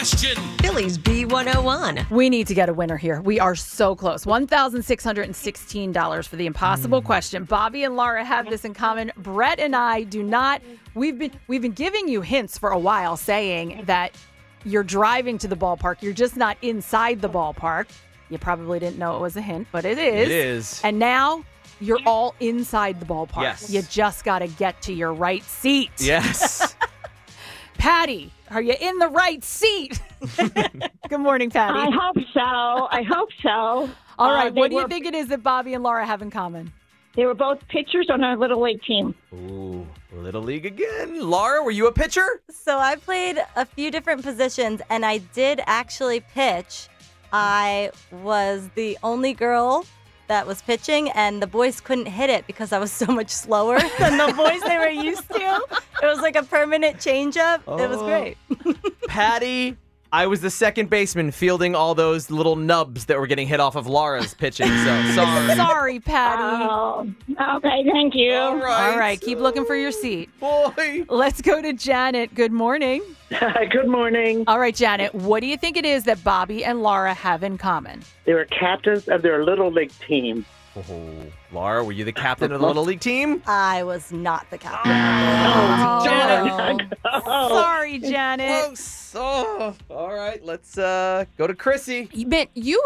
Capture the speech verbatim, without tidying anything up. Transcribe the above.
Phillies B one oh one. We need to get a winner here. We are so close. one thousand six hundred sixteen dollars for the impossible mm. question. Bobby and Laura have this in common. Brett and I do not. We've been we've been giving you hints for a while saying that you're driving to the ballpark. You're just not inside the ballpark. You probably didn't know it was a hint, but it is. It is. And now you're all inside the ballpark. Yes. You just got to get to your right seat. Yes. Patty, are you in the right seat? Good morning, Patty. I hope so. I hope so. All right. Uh, what do were, you think it is that Bobby and Laura have in common? They were both pitchers on our Little League team. Ooh, Little League again. Laura, were you a pitcher? So I played a few different positions, and I did actually pitch. I was the only girl that was pitching, and the boys couldn't hit it because I was so much slower than the boys they were used to. It was like a permanent changeup. Oh. It was great. Patty, I was the second baseman fielding all those little nubs that were getting hit off of Laura's pitching, so sorry. Sorry, Patty. Oh, okay, thank you. All right. All right, keep looking for your seat. Boy. Let's go to Janet. Good morning. Good morning. All right, Janet, what do you think it is that Bobby and Laura have in common? They were captains of their Little League team. Oh, Laura, were you the captain of the Little League team? I was not the captain. Oh, Janet. Sorry, Janet. Close. Oh, all right, let's uh, go to Chrissy. Man, you